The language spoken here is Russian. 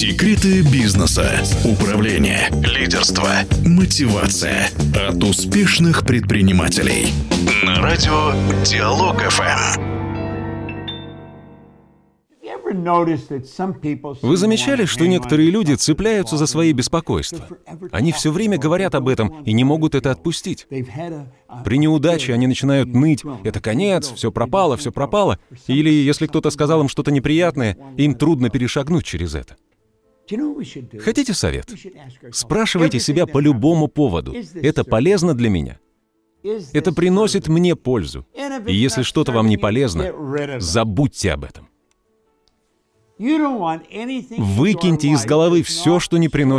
Секреты бизнеса, управления, лидерства, мотивация от успешных предпринимателей. На радио Диалог ФМ. Вы замечали, что некоторые люди цепляются за свои беспокойства? Они все время говорят об этом и не могут это отпустить. При неудаче они начинают ныть: это конец, все пропало. Или если кто-то сказал им что-то неприятное, им трудно перешагнуть через это. Хотите совет? Спрашивайте себя по любому поводу: это полезно для меня? Это приносит мне пользу? И если что-то вам не полезно, забудьте об этом. Выкиньте из головы все, что не приносит